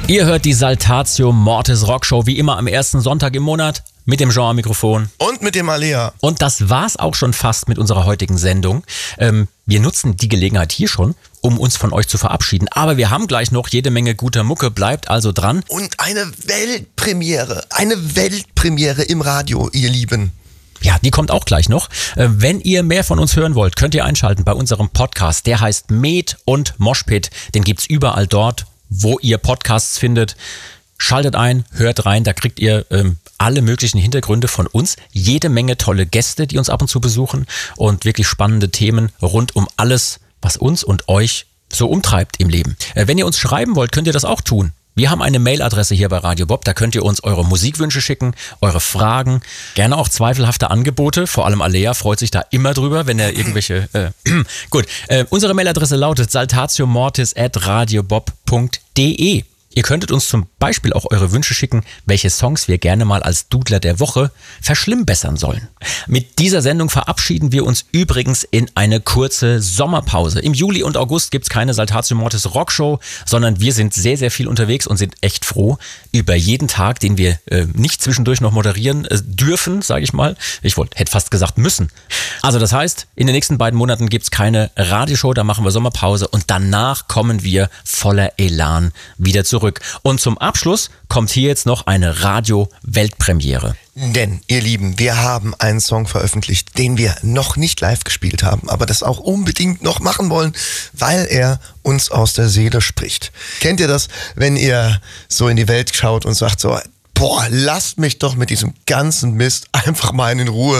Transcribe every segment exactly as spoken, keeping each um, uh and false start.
Ihr hört die Saltatio Mortis Rockshow wie immer am ersten Sonntag im Monat mit dem Jean am Mikrofon. Und mit dem Alea. Und das war's auch schon fast mit unserer heutigen Sendung. Ähm, wir nutzen die Gelegenheit hier schon, um uns von euch zu verabschieden. Aber wir haben gleich noch jede Menge guter Mucke, bleibt also dran. Und eine Weltpremiere, eine Weltpremiere im Radio, ihr Lieben. Ja, die kommt auch gleich noch. Wenn ihr mehr von uns hören wollt, könnt ihr einschalten bei unserem Podcast. Der heißt Med und Moshpit. Den gibt's überall dort, wo ihr Podcasts findet. Schaltet ein, hört rein, da kriegt ihr ähm, alle möglichen Hintergründe von uns. Jede Menge tolle Gäste, die uns ab und zu besuchen und wirklich spannende Themen rund um alles, was uns und euch so umtreibt im Leben. Äh, wenn ihr uns schreiben wollt, könnt ihr das auch tun. Wir haben eine Mailadresse hier bei Radio Bob, da könnt ihr uns eure Musikwünsche schicken, eure Fragen, gerne auch zweifelhafte Angebote, vor allem Alea freut sich da immer drüber, wenn er irgendwelche... Äh, gut, äh, unsere Mailadresse lautet saltatiomortis at radiobob punkt de. Ihr könntet uns zum Beispiel auch eure Wünsche schicken, welche Songs wir gerne mal als Dudler der Woche verschlimmbessern sollen. Mit dieser Sendung verabschieden wir uns übrigens in eine kurze Sommerpause. Im Juli und August gibt's keine Saltatio Mortis Rockshow, sondern wir sind sehr, sehr viel unterwegs und sind echt froh über jeden Tag, den wir äh, nicht zwischendurch noch moderieren äh, dürfen, sage ich mal. Ich wollte, hätte fast gesagt müssen. Also das heißt, in den nächsten beiden Monaten gibt's keine Radioshow, da machen wir Sommerpause und danach kommen wir voller Elan wieder zurück. Und zum Abschluss kommt hier jetzt noch eine Radio-Weltpremiere. Denn, ihr Lieben, wir haben einen Song veröffentlicht, den wir noch nicht live gespielt haben, aber das auch unbedingt noch machen wollen, weil er uns aus der Seele spricht. Kennt ihr das, wenn ihr so in die Welt schaut und sagt so, boah, lasst mich doch mit diesem ganzen Mist einfach mal in Ruhe.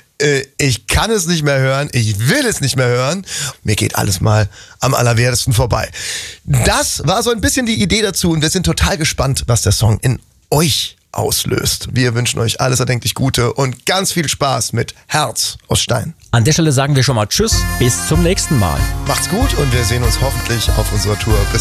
Ich kann es nicht mehr hören, ich will es nicht mehr hören. Mir geht alles mal am allerwertesten vorbei. Das war so ein bisschen die Idee dazu und wir sind total gespannt, was der Song in euch auslöst. Wir wünschen euch alles erdenklich Gute und ganz viel Spaß mit Herz aus Stein. An der Stelle sagen wir schon mal Tschüss, bis zum nächsten Mal. Macht's gut und wir sehen uns hoffentlich auf unserer Tour. Bis